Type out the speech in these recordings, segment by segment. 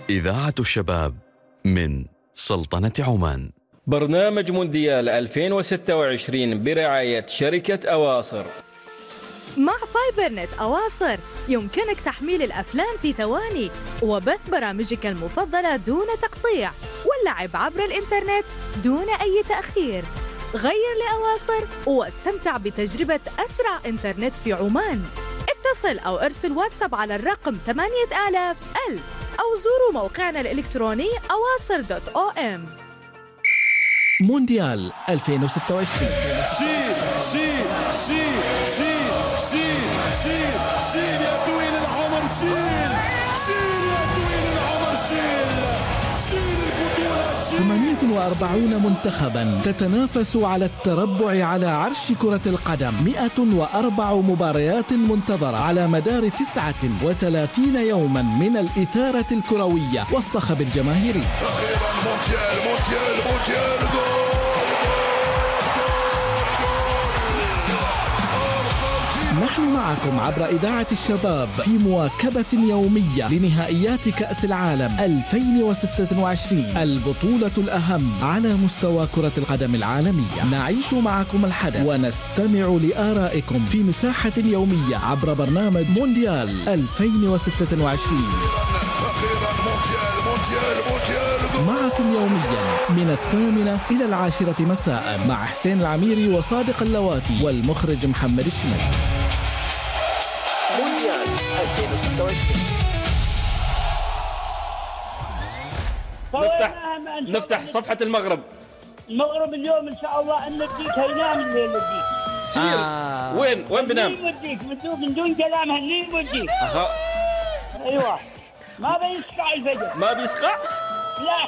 إذاعة الشباب من سلطنة عمان. برنامج مونديال 2026 برعاية شركة أواصر. مع فايبر نت أواصر يمكنك تحميل الأفلام في ثواني وبث برامجك المفضلة دون تقطيع واللعب عبر الإنترنت دون أي تأخير. غير لأواصر واستمتع بتجربة أسرع إنترنت في عمان. اتصل أو ارسل واتساب على الرقم 8000 أو زوروا موقعنا الإلكتروني awasr.om. مونديال 2026. شيل يا طويل العمر، شيل يا طويل العمر، شيل البطولة، 48 منتخبا تتنافس على التربع على عرش كرة القدم. 104 مباريات منتظرة على مدار 39 يوما من الإثارة الكروية والصخب الجماهيري. أخيرا مونديال نحن معكم عبر إذاعة الشباب في مواكبة يومية لنهائيات كأس العالم 2026، البطولة الأهم على مستوى كرة القدم العالمية. نعيش معكم الحدث ونستمع لآرائكم في مساحة يومية عبر برنامج مونديال 2026. معكم يوميا من 8 إلى 10 مساء مع حسين العميري وصادق اللواتي والمخرج محمد الشمالي. مونديال 2026. نفتح صفحة المغرب اليوم ان شاء الله ان نديك هينام الليل نديك. سير. وين بنام؟ نديك من دون كلام هني نديك. ايوه ما بيسقع الفجر. ما بيسقع؟ لا.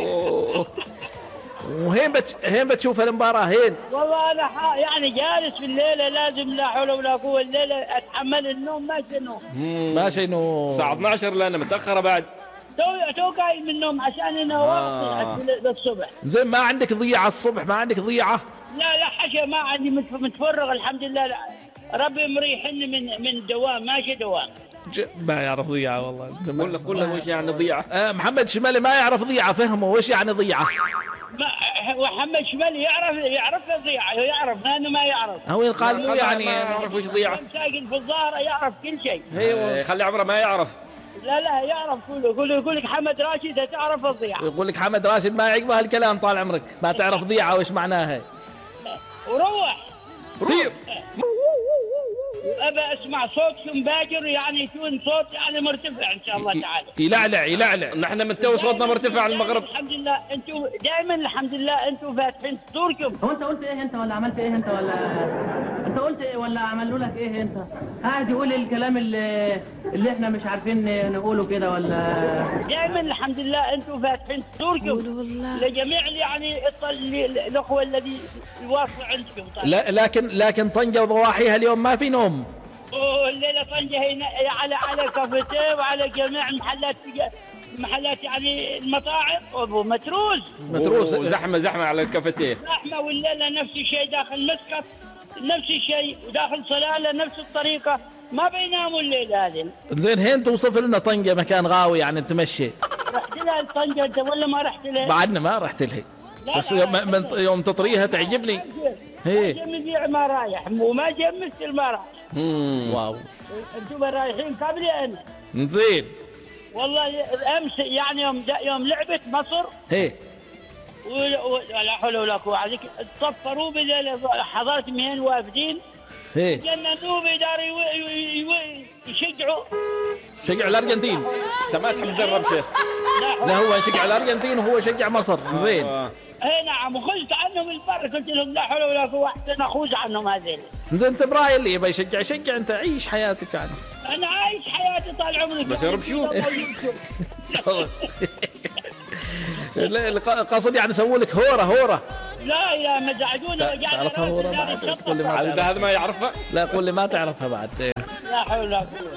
وهين بتشوف المباراة هين؟ والله انا يعني جالس في الليله، لازم لا حول ولا قوه الليله اتحمل النوم، ماشي نوم. الساعة 12 لأنا متأخرة بعد. تو قايم من النوم عشان انا واقف للصبح. زين ما عندك ضيعة الصبح؟ ما عندك ضيعة؟ لا حشا ما عندي، متفرغ الحمد لله. لا. ربي مريحني من دوام، ماشي دوام. ما يعرف ضيعة والله. قول له وش يعني ضيعة؟ محمد شمالي ما يعرف ضيعة، فهمه وش يعني ضيعة. محمد شمالي يعرف ضيعة، يعرف انه ما يعرف. هو قال مو يعني ما يعرف وش ضيعة. ساكن في الظاهرة يعرف كل شيء. ايوه خلي عمره ما يعرف. لا يعرف كله. يقول لك حمد راشد تعرف الضيعة. يقول لك حمد راشد ما يعقبها الكلام طال عمرك، ما تعرف ضيعة وش معناها. وروح سير. أبى أسمع صوت باكر، يعني يكون صوت يعني مرتفع إن شاء الله تعالى. يلعلع. نحن من تو صوتنا مرتفع على المغرب. الحمد لله أنتم دائما الحمد لله أنتم فاتحين صدوركم. هو أنت قلت إيه أنت ولا عملت إيه أنت ولا أنت قلت إيه ولا عملوا لك إيه أنت؟ قاعد يقول الكلام اللي إحنا مش عارفين نقوله كده ولا؟ دائما الحمد لله أنتم فاتحين صدوركم لجميع يعني الأخوة الذي يواصلوا عندكم. لكن طنجة وضواحيها اليوم ما في نوم. الليلة طنجة هنا على كافتيه وعلى جميع محلات يعني المطاعم متروس زحمة على الكافتيه. زحمة، والليلة نفس الشيء داخل مسقط، نفس الشيء وداخل صلالة نفس الطريقة، ما بيناموا الليلة هذه. زين هين توصف لنا طنجة مكان غاوي يعني تمشي. رحت لها طنجة انت ولا ما رحت لها؟ بعدنا ما رحت لها، بس يوم تطريها تعجبني. هي جميع ما رايح وما جمست ما رايح. واو. انتم رايحين قبلي انا. زين والله امس يعني يوم لعبت مصر لا حول ولا قوه عليك، تصفروا بالليل، حضرت 100 وافدين جننوا بدار يشجعوا الارجنتين. انت ما تحب تدرب شيء. لا هو يشجع الارجنتين وهو يشجع مصر. زين اي نعم، وخذت عنهم الفرق، قلت لهم لا حول ولا قوه احسن اخوز عنهم هذين. زين انت براي اللي يبغى يشجع انت عيش حياتك يعني. انا عايش حياتي طال عمري بس يا رب شو قصد يعني سووا لك هوره. لا مزعجونا. تعرفها هوره بعد؟ هذا ما يعرفها. لا قول لي ما تعرفها بعد. لا حول ولا قوه.